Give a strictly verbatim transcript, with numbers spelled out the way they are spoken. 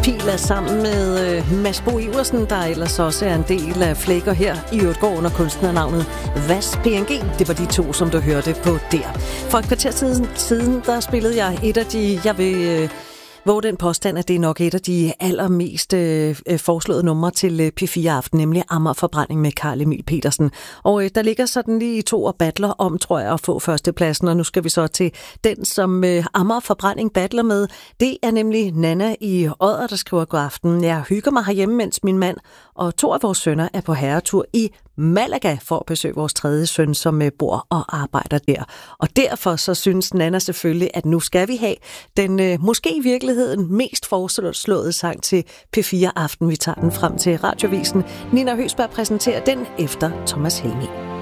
Pil er sammen med øh, Mads Bo Iversen, der ellers også er en del af Flækker her. I øvrigt går under kunstnernavnet Vas P N G. Det var de to, som du hørte på der. For et kvarter siden, siden der spillede jeg et af de... Jeg vil... Øh, Hvor den påstand, at det er nok et af de allermest øh, foreslåede numre til øh, P fire Aften, nemlig Amager Forbrænding med Carl Emil Petersen. Og øh, der ligger sådan lige to og battler om, tror jeg, at få førstepladsen, og nu skal vi så til den, som øh, Amager Forbrænding battler med. Det er nemlig Nana i Odder, der skriver: God aften. Jeg hygger mig herhjemme, mens min mand og to af vores sønner er på herretur i Malaga for at besøge vores tredje søn, som øh, bor og arbejder der. Og derfor så synes Nana selvfølgelig, at nu skal vi have den øh, måske i virkeligheden mest foreslåede sang til P fire Aften. Vi tager den frem til radiovisen. Nina Høsberg præsenterer den efter Thomas Helmig.